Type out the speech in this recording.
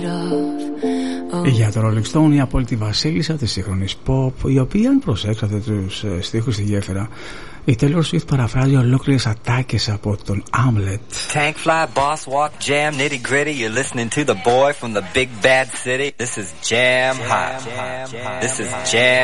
Για το Rolling Stone, η απόλυτη βασίλισσα της σύγχρονης pop, η οποία, αν προσέξατε τους στίχους στη γέφυρα, η Taylor Swift παραφράζει ολόκληρες ατάκες από τον Hamlet. Tank fly, boss walk, jam, nitty gritty. You're listening to the boy from the big bad city. This is Jam Hot. This is Jam.